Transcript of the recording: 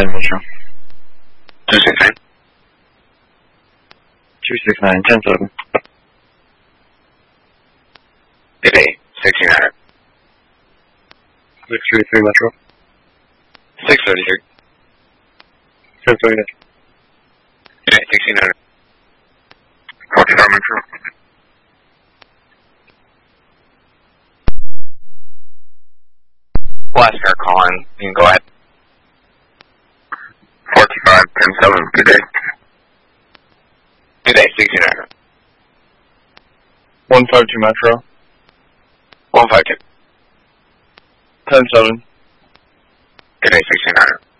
10 Metro. 269. 269, 10-7. Good day, 1600. 633 Metro. 633. 10-30. Good day, 1600. 44 Metro. Last car calling. You can go ahead. 45, 10-7. Good day. Good day, 1600. 152 Metro. 152. 10-7. Good day, 1600.